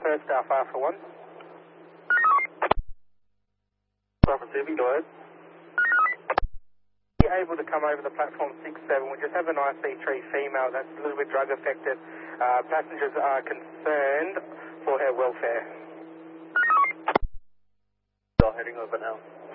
first Alpha 1. Alpha 2, go ahead. Be able to come over the platform 67. We just have an IC3 female that's a little bit drug affected. Passengers are concerned for her welfare. Heading over now.